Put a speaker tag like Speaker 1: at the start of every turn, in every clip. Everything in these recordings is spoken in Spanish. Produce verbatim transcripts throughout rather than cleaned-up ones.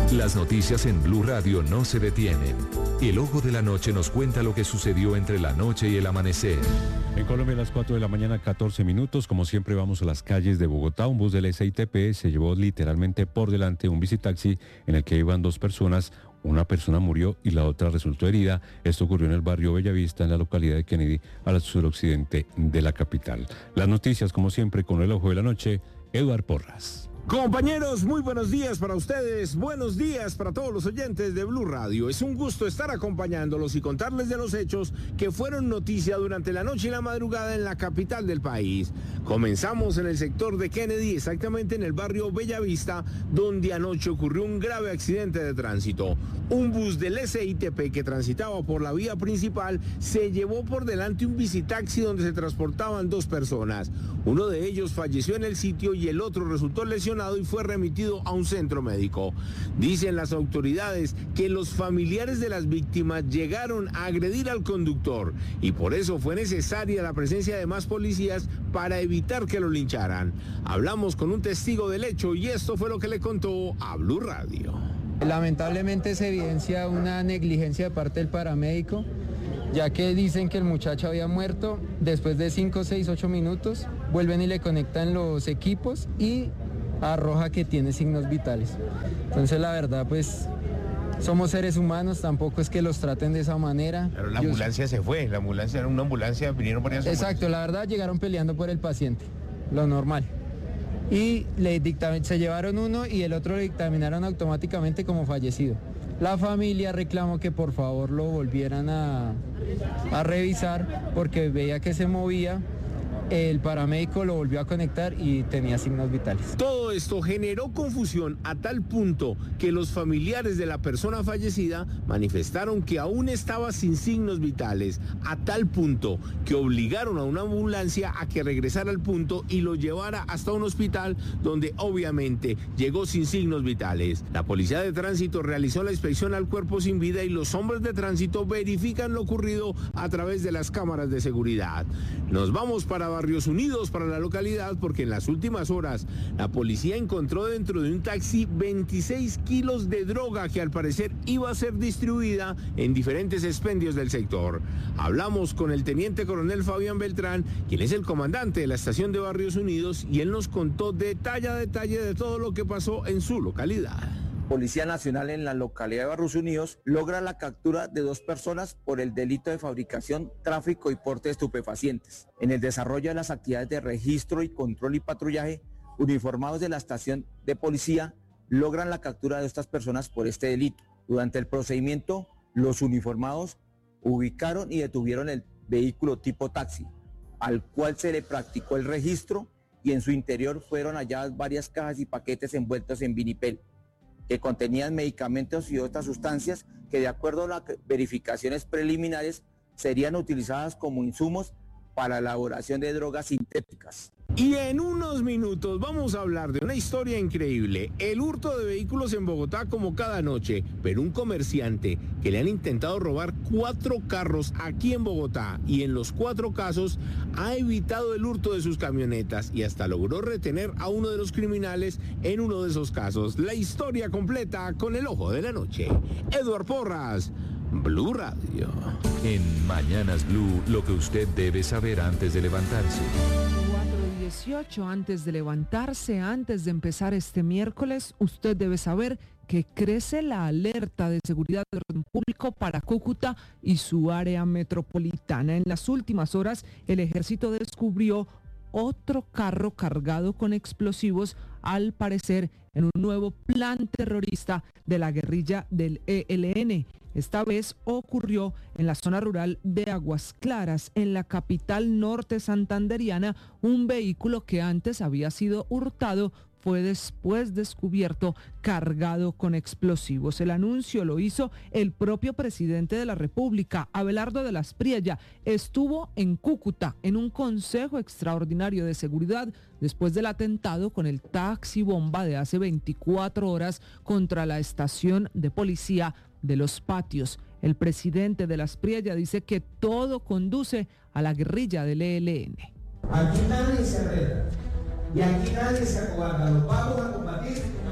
Speaker 1: Las noticias en Blue Radio no se detienen. El ojo de la noche nos cuenta lo que sucedió entre la noche y el amanecer.
Speaker 2: En Colombia a las cuatro de la mañana, catorce minutos. Como siempre vamos a las calles de Bogotá. Un bus del S I T P se llevó literalmente por delante un bicitaxi en el que iban dos personas. Una persona murió y la otra resultó herida. Esto ocurrió en el barrio Bellavista, en la localidad de Kennedy, al suroccidente de la capital. Las noticias, como siempre, con el ojo de la noche, Eduard Porras.
Speaker 3: Compañeros, muy buenos días para ustedes, buenos días para todos los oyentes de Blue Radio. Es un gusto estar acompañándolos y contarles de los hechos que fueron noticia durante la noche y la madrugada en la capital del país. Comenzamos en el sector de Kennedy, exactamente en el barrio Bellavista, donde anoche ocurrió un grave accidente de tránsito. Un bus del S I T P que transitaba por la vía principal se llevó por delante un bicitaxi donde se transportaban dos personas. Uno de ellos falleció en el sitio y el otro resultó lesionado y fue remitido a un centro médico. Dicen las autoridades que los familiares de las víctimas llegaron a agredir al conductor y por eso fue necesaria la presencia de más policías para evitar que lo lincharan. Hablamos con un testigo del hecho y esto fue lo que le contó a Blue Radio.
Speaker 4: Lamentablemente se evidencia una negligencia de parte del paramédico, ya que dicen que el muchacho había muerto. Después de cinco, seis, ocho minutos vuelven y le conectan los equipos y arroja que tiene signos vitales. Entonces la verdad pues somos seres humanos, tampoco es que los traten de esa manera.
Speaker 5: Pero la ambulancia Yo... se fue, la ambulancia era una ambulancia, vinieron varias ambulancias.
Speaker 4: Exacto, la verdad llegaron peleando por el paciente, lo normal. Y le dictamin... se llevaron uno y el otro le dictaminaron automáticamente como fallecido. La familia reclamó que por favor lo volvieran a, a revisar porque veía que se movía. El paramédico lo volvió a conectar y tenía signos vitales.
Speaker 3: Todo esto generó confusión a tal punto que los familiares de la persona fallecida manifestaron que aún estaba sin signos vitales, a tal punto que obligaron a una ambulancia a que regresara al punto y lo llevara hasta un hospital donde obviamente llegó sin signos vitales. La policía de tránsito realizó la inspección al cuerpo sin vida y los hombres de tránsito verifican lo ocurrido a través de las cámaras de seguridad. Nos vamos para Barrios Unidos, para la localidad, porque en las últimas horas la policía encontró dentro de un taxi veintiséis kilos de droga que al parecer iba a ser distribuida en diferentes expendios del sector. Hablamos con el teniente coronel Fabián Beltrán, quien es el comandante de la estación de Barrios Unidos, y él nos contó detalle a detalle de todo lo que pasó en su localidad.
Speaker 6: Policía Nacional en la localidad de Barrios Unidos logra la captura de dos personas por el delito de fabricación, tráfico y porte de estupefacientes. En el desarrollo de las actividades de registro y control y patrullaje, uniformados de la estación de policía logran la captura de estas personas por este delito. Durante el procedimiento, los uniformados ubicaron y detuvieron el vehículo tipo taxi, al cual se le practicó el registro y en su interior fueron halladas varias cajas y paquetes envueltos en vinipel, que contenían medicamentos y otras sustancias que de acuerdo a las verificaciones preliminares serían utilizadas como insumos para la elaboración de drogas sintéticas.
Speaker 3: Y en unos minutos vamos a hablar de una historia increíble, el hurto de vehículos en Bogotá como cada noche, pero un comerciante que le han intentado robar cuatro carros aquí en Bogotá y en los cuatro casos ha evitado el hurto de sus camionetas y hasta logró retener a uno de los criminales en uno de esos casos. La historia completa con el ojo de la noche. Eduard Porras, Blue Radio.
Speaker 1: En Mañanas Blue, lo que usted debe saber antes de levantarse.
Speaker 7: dieciocho Antes de levantarse, antes de empezar este miércoles, usted debe saber que crece la alerta de seguridad de orden público para Cúcuta y su área metropolitana. En las últimas horas, el ejército descubrió otro carro cargado con explosivos, al parecer en un nuevo plan terrorista de la guerrilla del E L N. Esta vez ocurrió en la zona rural de Aguas Claras, en la capital norte santanderiana. Un vehículo que antes había sido hurtado fue después descubierto cargado con explosivos. El anuncio lo hizo el propio presidente de la República, Abelardo de la Espriella. Estuvo en Cúcuta en un consejo extraordinario de seguridad después del atentado con el taxi bomba de hace veinticuatro horas contra la estación de policía de Los Patios. El presidente de la Espriella dice que todo conduce a la guerrilla del E L N.
Speaker 8: Aquí nadie se arregla y aquí nadie se acobarda. Los vamos a combatir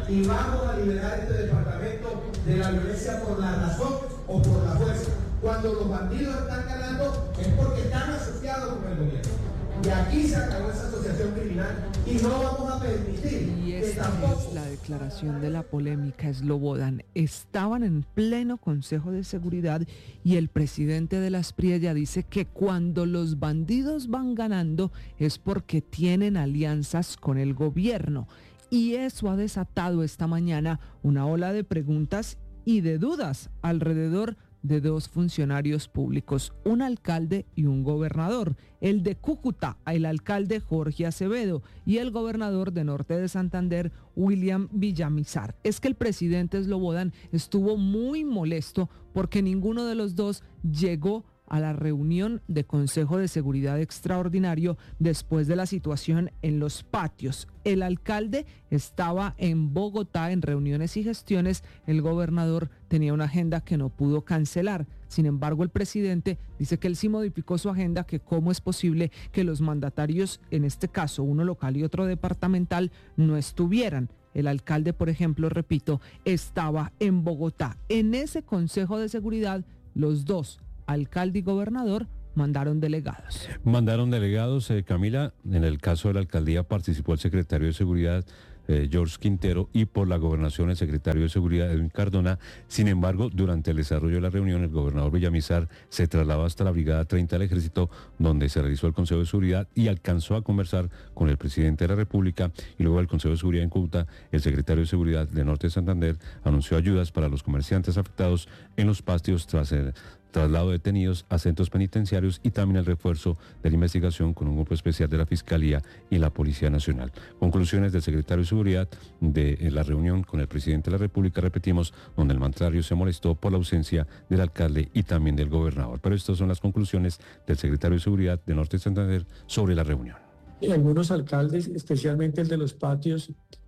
Speaker 8: y vamos a liberar este departamento de la violencia por la razón o por la fuerza. Cuando los bandidos están ganando es porque están asociados con el gobierno. Y aquí se acabó esa asociación criminal y no vamos a permitir
Speaker 7: y
Speaker 8: que
Speaker 7: esta
Speaker 8: tampoco...
Speaker 7: es la declaración de la polémica Slobodan. Estaban en pleno Consejo de Seguridad y el presidente de la Asprilla dice que cuando los bandidos van ganando es porque tienen alianzas con el gobierno. Y eso ha desatado esta mañana una ola de preguntas y de dudas alrededor de dos funcionarios públicos, un alcalde y un gobernador, el de Cúcuta, el alcalde Jorge Acevedo, y el gobernador de Norte de Santander, William Villamizar. Es que el presidente Slobodan estuvo muy molesto porque ninguno de los dos llegó a la reunión de Consejo de Seguridad Extraordinario después de la situación en los patios. El alcalde estaba en Bogotá en reuniones y gestiones, el gobernador tenía una agenda que no pudo cancelar. Sin embargo, el presidente dice que él sí modificó su agenda, que cómo es posible que los mandatarios, en este caso uno local y otro departamental, no estuvieran. El alcalde, por ejemplo, repito, estaba en Bogotá. En ese Consejo de Seguridad, los dos, alcalde y gobernador, mandaron delegados.
Speaker 2: Mandaron delegados, eh, Camila. En el caso de la alcaldía participó el secretario de Seguridad, eh, George Quintero, y por la gobernación el secretario de Seguridad, Edwin Cardona. Sin embargo, durante el desarrollo de la reunión, el gobernador Villamizar se trasladó hasta la Brigada treinta del Ejército, donde se realizó el Consejo de Seguridad y alcanzó a conversar con el presidente de la República. Y luego del Consejo de Seguridad en Cúcuta, el secretario de Seguridad de Norte de Santander anunció ayudas para los comerciantes afectados en los patios tras el traslado de detenidos a centros penitenciarios y también el refuerzo de la investigación con un grupo especial de la Fiscalía y la Policía Nacional. Conclusiones del secretario de Seguridad de la reunión con el presidente de la República, repetimos, donde el mandatario se molestó por la ausencia del alcalde y también del gobernador. Pero estas son las conclusiones del secretario de Seguridad de Norte de Santander sobre la reunión.
Speaker 9: Algunos alcaldes, especialmente el de los patios,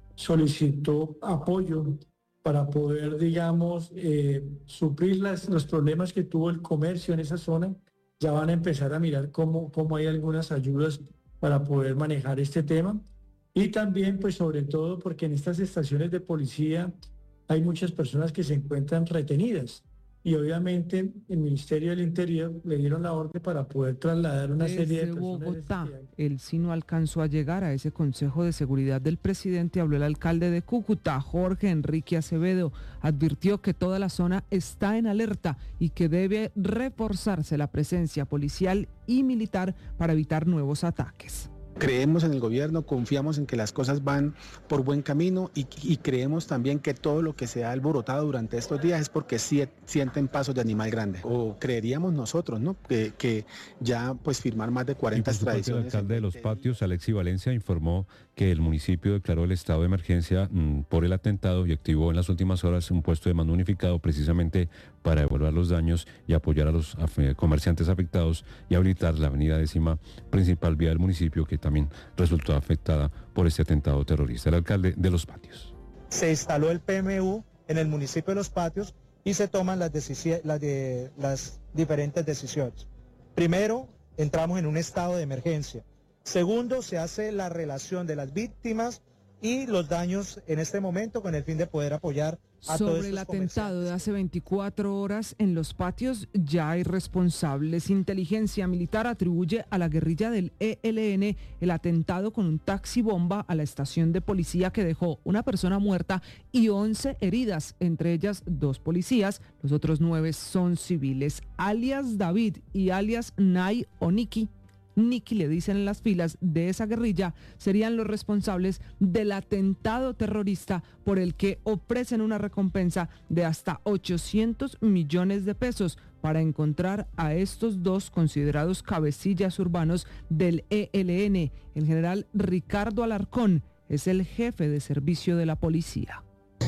Speaker 9: solicitó apoyo para poder, digamos, eh, suplir las, los problemas que tuvo el comercio en esa zona. Ya van a empezar a mirar cómo, cómo hay algunas ayudas para poder manejar este tema. Y también, pues sobre todo, porque en estas estaciones de policía hay muchas personas que se encuentran retenidas. Y obviamente el Ministerio del Interior le dieron la orden para poder trasladar una
Speaker 7: Desde
Speaker 9: serie de personas.
Speaker 7: Bogotá, él sí no alcanzó a llegar a ese Consejo de Seguridad del presidente. Habló el alcalde de Cúcuta, Jorge Enrique Acevedo. Advirtió que toda la zona está en alerta y que debe reforzarse la presencia policial y militar para evitar nuevos ataques.
Speaker 10: Creemos en el gobierno, confiamos en que las cosas van por buen camino y, y creemos también que todo lo que se ha alborotado durante estos días es porque sí, sienten pasos de animal grande. O creeríamos nosotros, ¿no? Que, que ya pues firmar más de cuarenta extradiciones.
Speaker 2: El alcalde de Los Patios, Alexis Valencia, informó que el municipio declaró el estado de emergencia mmm, por el atentado y activó en las últimas horas un puesto de mando unificado precisamente para evaluar los daños y apoyar a los a, comerciantes afectados y habilitar la avenida décima, principal vía del municipio, que también resultó afectada por este atentado terrorista. El alcalde de Los Patios.
Speaker 11: Se instaló el P M U en el municipio de Los Patios y se toman las, las, de, las diferentes decisiones. Primero, entramos en un estado de emergencia. Segundo, se hace la relación de las víctimas y los daños en este momento con el fin de poder apoyar a todos.
Speaker 7: Sobre el atentado de hace veinticuatro horas en Los Patios ya hay responsables. Inteligencia militar atribuye a la guerrilla del E L N el atentado con un taxi bomba a la estación de policía que dejó una persona muerta y once heridas, entre ellas dos policías. Los otros nueve son civiles. Alias David y alias Nay o Niki, Niki le dicen en las filas de esa guerrilla, serían los responsables del atentado terrorista por el que ofrecen una recompensa de hasta ochocientos millones de pesos para encontrar a estos dos considerados cabecillas urbanos del E L N. El general Ricardo Alarcón es el jefe de servicio de la policía.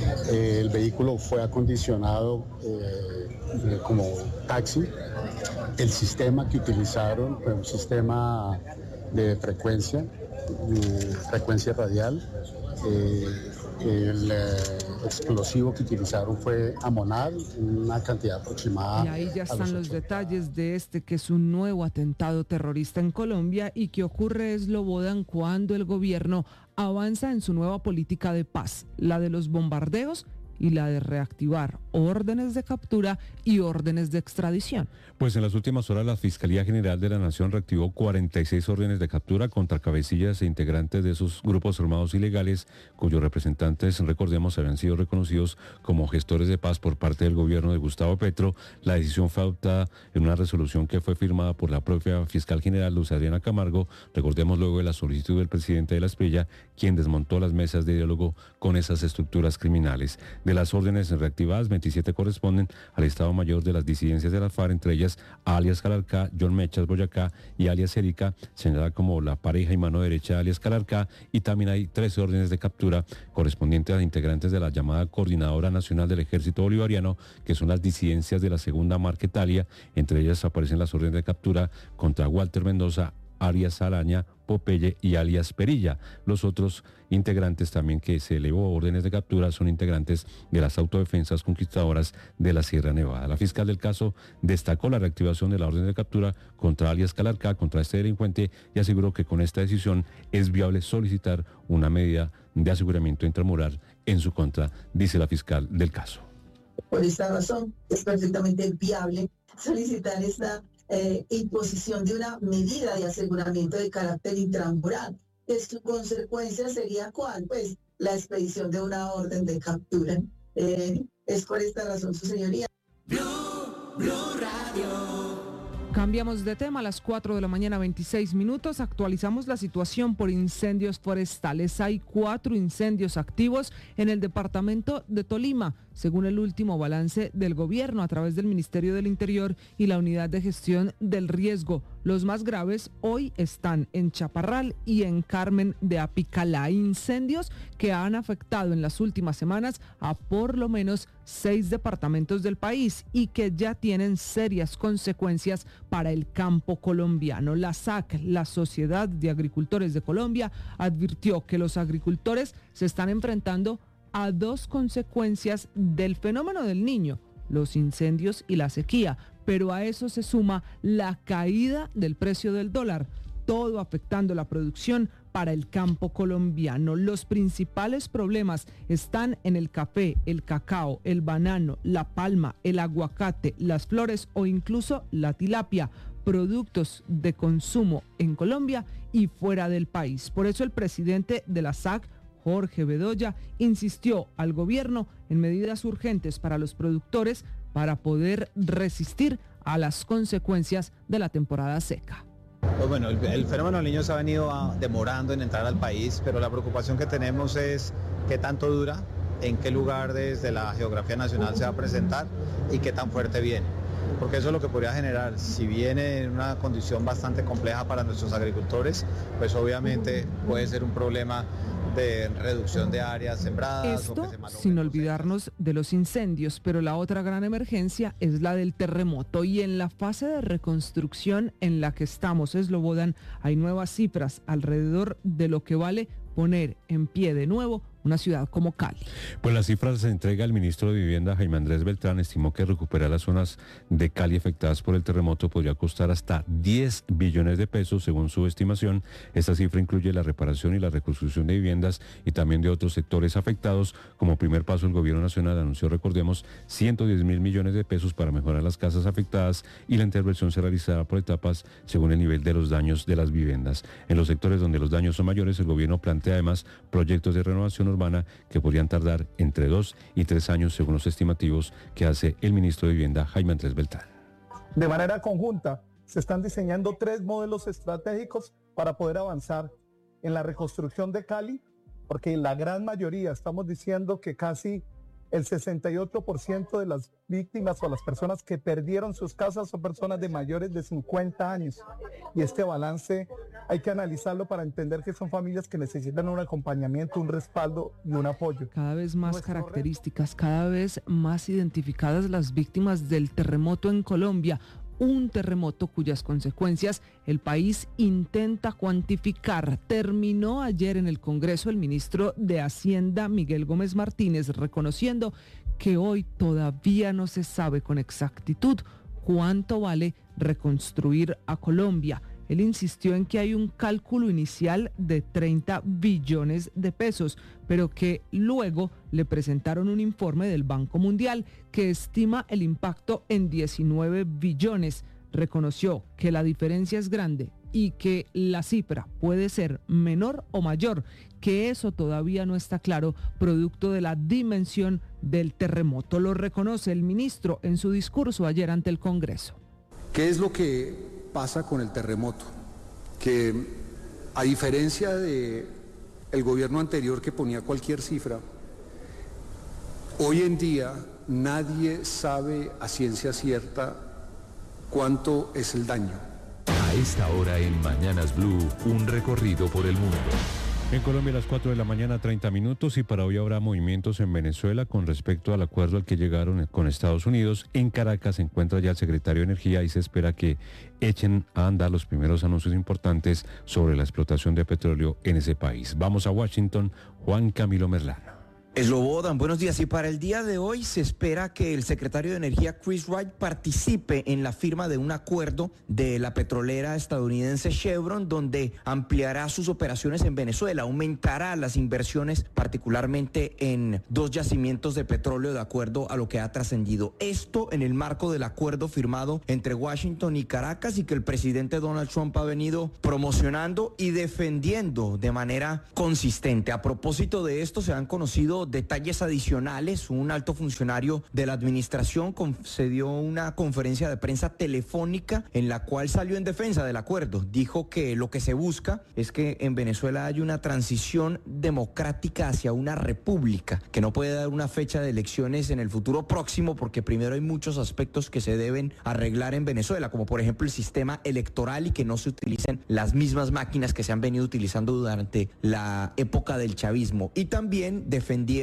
Speaker 12: Eh, el vehículo fue acondicionado eh, como taxi. El sistema que utilizaron fue un sistema de frecuencia, de frecuencia radial. Eh, el eh, explosivo que utilizaron fue amonal, una cantidad aproximada.
Speaker 7: Y ahí ya están
Speaker 12: los,
Speaker 7: los detalles de este que es un nuevo atentado terrorista en Colombia y que ocurre es Slobodan cuando el gobierno avanza en su nueva política de paz, la de los bombardeos y la de reactivar órdenes de captura y órdenes de extradición.
Speaker 2: Pues en las últimas horas la Fiscalía General de la Nación reactivó cuarenta y seis órdenes de captura contra cabecillas e integrantes de esos grupos armados ilegales cuyos representantes, recordemos, habían sido reconocidos como gestores de paz por parte del gobierno de Gustavo Petro. La decisión fue adoptada en una resolución que fue firmada por la propia Fiscal General Luz Adriana Camargo, recordemos luego de la solicitud del presidente de la Espriella, quien desmontó las mesas de diálogo con esas estructuras criminales. De las órdenes reactivadas, veintisiete corresponden al Estado Mayor de las disidencias de la FARC, entre ellas alias Calarcá, John Mechas Boyacá y alias Erika, señalada como la pareja y mano derecha de alias Calarcá, y también hay trece órdenes de captura correspondientes a integrantes de la llamada Coordinadora Nacional del Ejército Bolivariano, que son las disidencias de la Segunda Marquetalia. Entre ellas aparecen las órdenes de captura contra Walter Mendoza, alias Araña, Popeye y alias Perilla. Los otros integrantes también que se elevó órdenes de captura son integrantes de las autodefensas conquistadoras de la Sierra Nevada. La fiscal del caso destacó la reactivación de la orden de captura contra alias Calarcá, contra este delincuente, y aseguró que con esta decisión es viable solicitar una medida de aseguramiento intramural en su contra, dice la fiscal del caso.
Speaker 13: Por esta razón es perfectamente viable solicitar esta Eh, imposición de una medida de aseguramiento de carácter intramural. Su consecuencia sería ¿cuál? Pues la expedición de una orden de captura. Eh, es por esta razón, su señoría.
Speaker 7: Blue, Blue Radio. Cambiamos de tema a las cuatro de la mañana, veintiséis minutos. Actualizamos la situación por incendios forestales. Hay cuatro incendios activos en el departamento de Tolima, según el último balance del gobierno a través del Ministerio del Interior y la Unidad de Gestión del Riesgo. Los más graves hoy están en Chaparral y en Carmen de Apicalá. Incendios que han afectado en las últimas semanas a por lo menos seis departamentos del país y que ya tienen serias consecuencias para el campo colombiano. La S A C, la Sociedad de Agricultores de Colombia, advirtió que los agricultores se están enfrentando a dos consecuencias del fenómeno del Niño, los incendios y la sequía, pero a eso se suma la caída del precio del dólar, todo afectando la producción para el campo colombiano. Los principales problemas están en el café, el cacao, el banano, la palma, el aguacate, las flores o incluso la tilapia, productos de consumo en Colombia y fuera del país. Por eso el presidente de la S A C, Jorge Bedoya, insistió al gobierno en medidas urgentes para los productores para poder resistir a las consecuencias de la temporada seca.
Speaker 14: Pues bueno, el, el fenómeno del Niño se ha venido a, demorando en entrar al país, pero la preocupación que tenemos es qué tanto dura, en qué lugar desde la geografía nacional se va a presentar y qué tan fuerte viene. Porque eso es lo que podría generar, si viene en una condición bastante compleja para nuestros agricultores, pues obviamente puede ser un problema de reducción de áreas sembradas.
Speaker 7: Esto
Speaker 14: o que se
Speaker 7: sin olvidarnos de los incendios, pero la otra gran emergencia es la del terremoto y en la fase de reconstrucción en la que estamos, Slobodan, hay nuevas cifras alrededor de lo que vale poner en pie de nuevo una ciudad como Cali.
Speaker 2: Pues las cifras se entrega el ministro de Vivienda, Jaime Andrés Beltrán, estimó que recuperar las zonas de Cali afectadas por el terremoto podría costar hasta diez billones de pesos, según su estimación. Esta cifra incluye la reparación y la reconstrucción de viviendas y también de otros sectores afectados. Como primer paso, el gobierno nacional anunció, recordemos, ciento diez mil millones de pesos para mejorar las casas afectadas y la intervención se realizará por etapas según el nivel de los daños de las viviendas. En los sectores donde los daños son mayores, el gobierno plantea además proyectos de renovación urbana que podrían tardar entre dos y tres años según los estimativos que hace el ministro de Vivienda, Jaime Andrés Beltrán.
Speaker 15: De manera conjunta, se están diseñando tres modelos estratégicos para poder avanzar en la reconstrucción de Cali, porque la gran mayoría, estamos diciendo que casi el sesenta y ocho por ciento de las víctimas o las personas que perdieron sus casas son personas de mayores de cincuenta años. Y este balance hay que analizarlo para entender que son familias que necesitan un acompañamiento, un respaldo y un apoyo.
Speaker 7: Cada vez más características, cada vez más identificadas las víctimas del terremoto en Colombia. un terremoto cuyas consecuencias el país intenta cuantificar. Terminó ayer en el Congreso el ministro de Hacienda, Miguel Gómez Martínez, reconociendo que hoy todavía no se sabe con exactitud cuánto vale reconstruir a Colombia. Él insistió en que hay un cálculo inicial de treinta billones de pesos, pero que luego le presentaron un informe del Banco Mundial que estima el impacto en diecinueve billones. Reconoció que la diferencia es grande y que la cifra puede ser menor o mayor, que eso todavía no está claro, producto de la dimensión del terremoto. Lo reconoce el ministro en su discurso ayer ante el Congreso.
Speaker 16: ¿Qué es lo que pasa con el terremoto? Que a diferencia de el gobierno anterior que ponía cualquier cifra, hoy en día nadie sabe a ciencia cierta cuánto es el daño.
Speaker 1: A esta hora en Mañanas Blue, un recorrido por el mundo.
Speaker 2: En Colombia a las cuatro de la mañana, treinta minutos, y para hoy habrá movimientos en Venezuela con respecto al acuerdo al que llegaron con Estados Unidos. En Caracas se encuentra ya el secretario de Energía y se espera que echen a andar los primeros anuncios importantes sobre la explotación de petróleo en ese país. Vamos a Washington, Juan Camilo Merlano.
Speaker 17: Slobodan, buenos días. Y para el día de hoy se espera que el secretario de Energía Chris Wright participe en la firma de un acuerdo de la petrolera estadounidense Chevron, donde ampliará sus operaciones en Venezuela, aumentará las inversiones particularmente en dos yacimientos de petróleo de acuerdo a lo que ha trascendido. Esto en el marco del acuerdo firmado entre Washington y Caracas y que el presidente Donald Trump ha venido promocionando y defendiendo de manera consistente. A propósito de esto, se han conocido detalles adicionales. Un alto funcionario de la administración concedió una conferencia de prensa telefónica en la cual salió en defensa del acuerdo. Dijo que lo que se busca es que en Venezuela haya una transición democrática hacia una república, que no puede dar una fecha de elecciones en el futuro próximo porque primero hay muchos aspectos que se deben arreglar en Venezuela, como por ejemplo el sistema electoral y que no se utilicen las mismas máquinas que se han venido utilizando durante la época del chavismo. Y también defendieron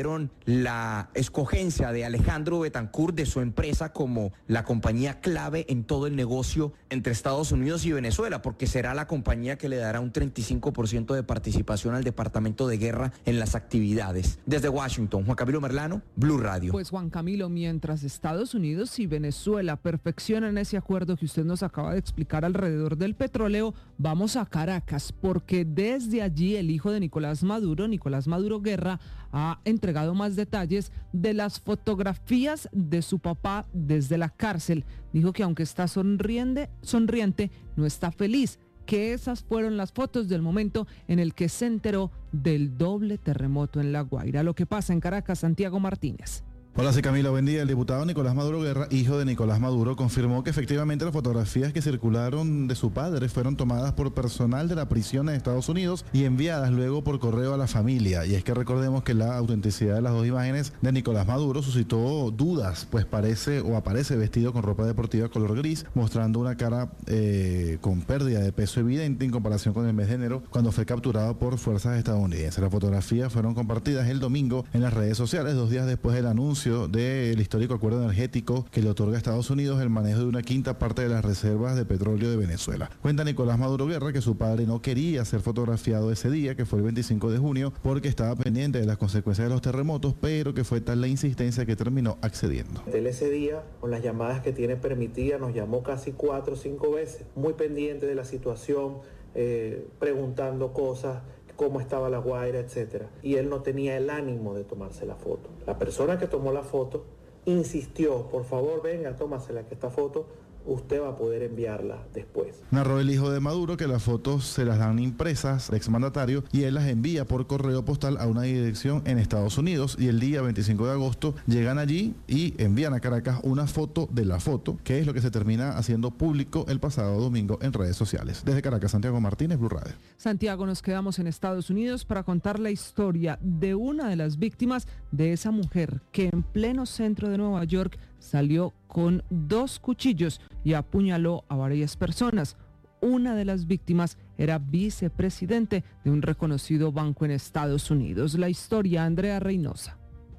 Speaker 17: la escogencia de Alejandro Betancourt de su empresa como la compañía clave en todo el negocio entre Estados Unidos y Venezuela, porque será la compañía que le dará un treinta y cinco por ciento de participación al Departamento de Guerra en las actividades. Desde Washington, Juan Camilo Merlano, Blue Radio.
Speaker 7: Pues Juan Camilo, mientras Estados Unidos y Venezuela perfeccionan ese acuerdo que usted nos acaba de explicar alrededor del petróleo, vamos a Caracas, porque desde allí el hijo de Nicolás Maduro, Nicolás Maduro Guerra, ha entregado más detalles de las fotografías de su papá desde la cárcel. Dijo que aunque está sonriente, sonriente, no está feliz, que esas fueron las fotos del momento en el que se enteró del doble terremoto en La Guaira. Lo que pasa en Caracas, Santiago Martínez.
Speaker 18: Hola, soy Camila, buen día. El diputado Nicolás Maduro Guerra, hijo de Nicolás Maduro, confirmó que efectivamente las fotografías que circularon de su padre fueron tomadas por personal de la prisión en Estados Unidos y enviadas luego por correo a la familia. Y es que recordemos que la autenticidad de las dos imágenes de Nicolás Maduro suscitó dudas, pues parece o aparece vestido con ropa deportiva color gris, mostrando una cara eh, con pérdida de peso evidente en comparación con el mes de enero, cuando fue capturado por fuerzas estadounidenses. Las fotografías fueron compartidas el domingo en las redes sociales, dos días después del anuncio del histórico acuerdo energético que le otorga a Estados Unidos el manejo de una quinta parte de las reservas de petróleo de Venezuela. Cuenta Nicolás Maduro Guerra que su padre no quería ser fotografiado ese día, que fue el veinticinco de junio, porque estaba pendiente de las consecuencias de los terremotos, pero que fue tal la insistencia que terminó accediendo.
Speaker 19: Él ese día, con las llamadas que tiene permitidas, nos llamó casi cuatro o cinco veces, muy pendiente de la situación, eh, preguntando cosas, cómo estaba La Guaira, etcétera. Y él no tenía el ánimo de tomarse la foto. La persona que tomó la foto insistió, por favor, venga, tómasela, que esta foto usted va a poder enviarla después.
Speaker 18: Narró el hijo de Maduro que las fotos se las dan impresas al exmandatario y él las envía por correo postal a una dirección en Estados Unidos, y el día veinticinco de agosto llegan allí y envían a Caracas una foto de la foto, que es lo que se termina haciendo público el pasado domingo en redes sociales. Desde Caracas, Santiago Martínez, Blue Radio.
Speaker 7: Santiago, nos quedamos en Estados Unidos para contar la historia de una de las víctimas de esa mujer que en pleno centro de Nueva York salió con dos cuchillos y apuñaló a varias personas. Una de las víctimas era vicepresidente de un reconocido banco en Estados Unidos. La historia, Andrea Reynosa.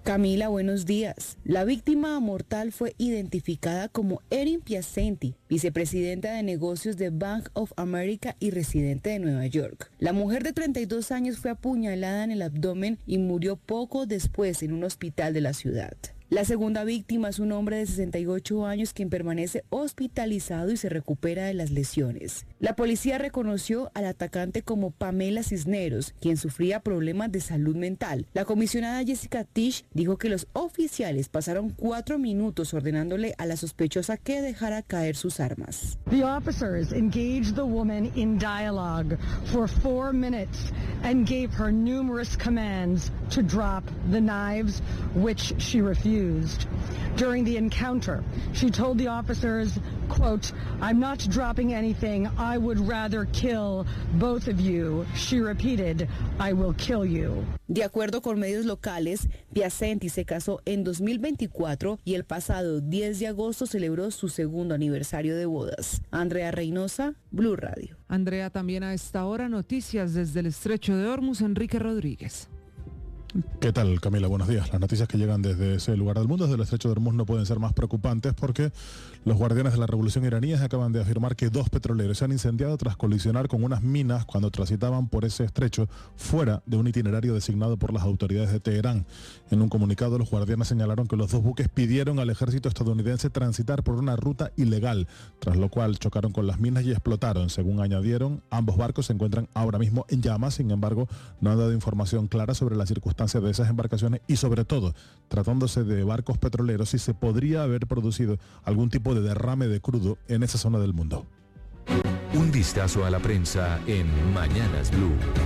Speaker 20: Camila, buenos días. La víctima mortal fue identificada como Erin Piacenti, vicepresidenta de negocios de Bank of America y residente de Nueva York. La mujer de treinta y dos años fue apuñalada en el abdomen y murió poco después en un hospital de la ciudad. La segunda víctima es un hombre de sesenta y ocho años quien permanece hospitalizado y se recupera de las lesiones. La policía reconoció al atacante como Pamela Cisneros, quien sufría problemas de salud mental. La comisionada Jessica Tisch dijo que los oficiales pasaron cuatro minutos ordenándole a la sospechosa que dejara caer sus armas.
Speaker 21: The officers engaged the woman in dialogue for four minutes and gave her numerous commands to drop the knives, which she refused. During the encounter, she told the officers, quote, "I'm not dropping anything. I would rather kill both of you." She repeated, "I will kill you."
Speaker 20: De acuerdo con medios locales, Piacenti se casó en dos mil veinticuatro y el pasado diez de agosto celebró su segundo aniversario de bodas. Andrea Reynosa, Blue Radio.
Speaker 7: Andrea, también a esta hora noticias desde el Estrecho de Hormuz, Enrique Rodríguez.
Speaker 22: ¿Qué tal, Camila? Buenos días. Las noticias que llegan desde ese lugar del mundo, desde el Estrecho de Hormuz, no pueden ser más preocupantes porque los guardianes de la revolución iraníes acaban de afirmar que dos petroleros se han incendiado tras colisionar con unas minas cuando transitaban por ese estrecho fuera de un itinerario designado por las autoridades de Teherán. En un comunicado, los guardianes señalaron que los dos buques pidieron al ejército estadounidense transitar por una ruta ilegal, tras lo cual chocaron con las minas y explotaron. Según añadieron, ambos barcos se encuentran ahora mismo en llamas, sin embargo, no han dado información clara sobre las circunstancias de esas embarcaciones y sobre todo, tratándose de barcos petroleros, si se podría haber producido algún tipo de derrame de crudo en esa zona del mundo.
Speaker 1: Un vistazo a la prensa en Mañanas Blue.